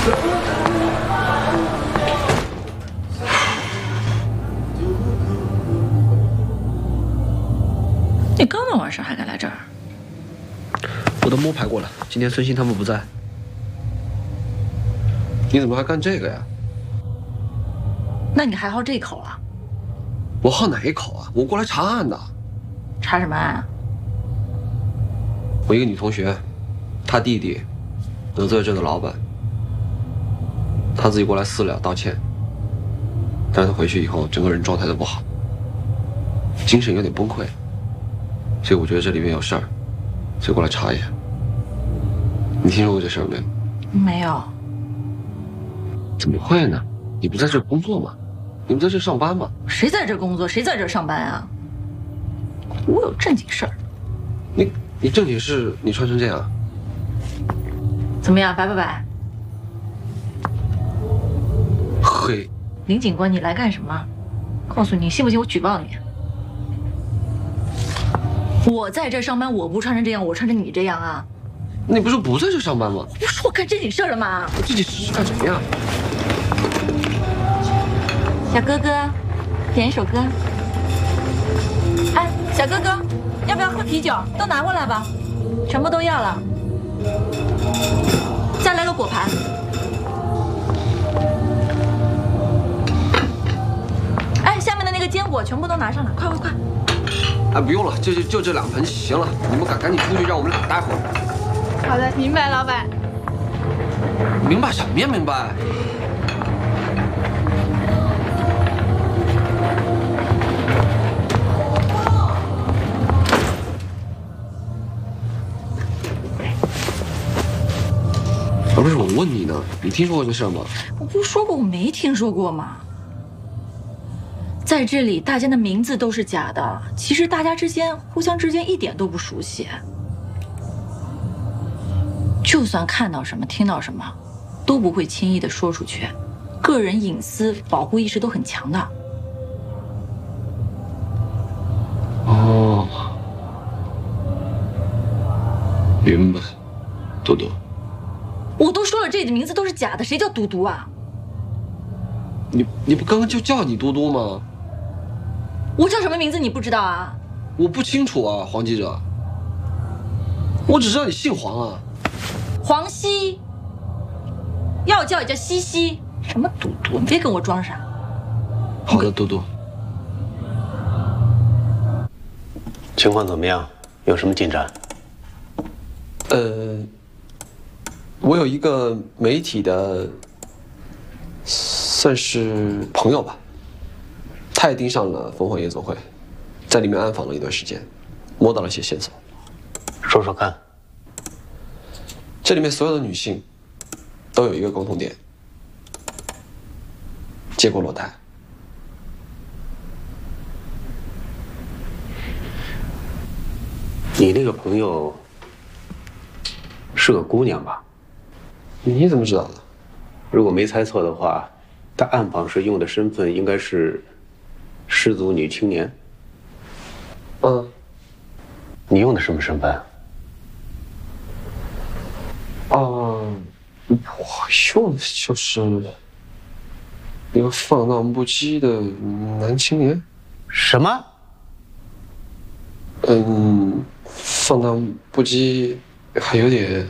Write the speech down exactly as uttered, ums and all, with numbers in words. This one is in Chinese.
你刚到晚上还敢来这儿？ 我都摸排过了，今天孙鑫他们不在。你怎么还干这个呀？ 那你还好这口啊？ 我好哪一口啊？我过来查案的。 查什么案啊？ 我一个女同学，她弟弟得罪了这个老板，她自己过来私了道歉，但是她回去以后整个人状态都不好，精神有点崩溃，所以我觉得这里面有事儿，所以过来查一下。你听说过这事儿没有？ 没有。 怎么会呢？你不在这工作吗？你不在这上班吗？ 谁在这工作？谁在这上班啊？我有正经事儿。 你你正经事你穿成这样， 怎么样？白不白？ 嘿， 林警官，你来干什么？告诉你，信不信我举报你？我在这上班，我不穿成这样，我穿成你这样啊？ 你不是不在这上班吗？ 不是我干正经事儿了吗？ 我正经事是干什么呀？ 小哥哥，点一首歌。哎，小哥哥，要不要喝啤酒？都拿过来吧，全部都要了。再来个果盘。哎，下面的那个坚果全部都拿上来，快快快！ 哎，不用了，就就就这两盆行了。你们赶赶紧出去，让我们俩待会儿。 好的，明白，老板。 明白什么呀？明白。而不是我问你呢，你听说过这事儿吗？ 我不是说过我没听说过吗？在这里，大家的名字都是假的，其实大家之间互相之间一点都不熟悉。就算看到什么、听到什么，都不会轻易的说出去，个人隐私保护意识都很强的。 哦，明白，多多。 我都说了，这里的名字都是假的，谁叫嘟嘟啊？ 你你不刚刚就叫你嘟嘟吗？ 我叫什么名字你不知道啊？ 我不清楚啊，黄记者。我只知道你姓黄啊。 黄西，要叫也叫西西，什么嘟嘟？你别跟我装傻。 好的，嘟嘟。 情况怎么样？有什么进展？ 呃，我有一个媒体的，算是朋友吧，他也盯上了烽火夜总会，在里面暗访了一段时间，摸到了一些线索。 说说看。 这里面所有的女性都有一个共同点：接过裸贷。 你那个朋友是个姑娘吧？ 你怎么知道的？ 如果没猜错的话，她暗访时用的身份应该是失足女青年。 嗯， 你用的什么身份？ 嗯，我用的就是一个放荡不羁的男青年。 什么？ 嗯，放荡不羁，还有点